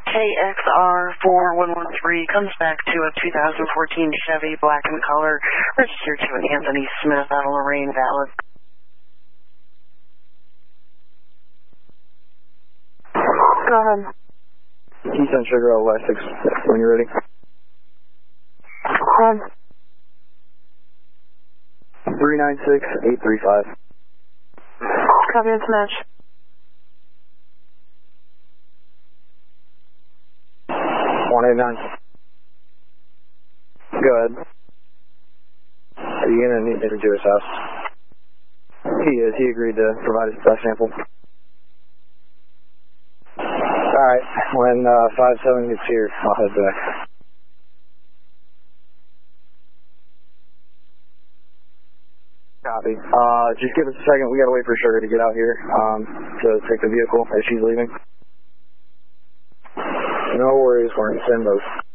KXR4113 comes back to a 2014 Chevy black in color, registered to an Anthony Smith out of Lorraine, valid. Go ahead. Keystone Sugar L6, when you're ready. Go ahead. 396835. Copy and smash. 189. Go ahead. Are you going to need to enter to his house? He is. He agreed to provide his breath sample. Alright, when 57 gets here, I'll head back. Copy. Just give us a second. We gotta wait for Sugar to get out here to take the vehicle as she's leaving. No worries, we're in the same boat.